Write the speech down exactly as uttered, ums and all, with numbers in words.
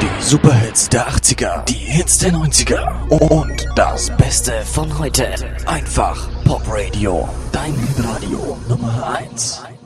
Die Superhits der achtziger, die Hits der neunziger und das Beste von heute. Einfach Pop Radio, dein Radio Nummer eins.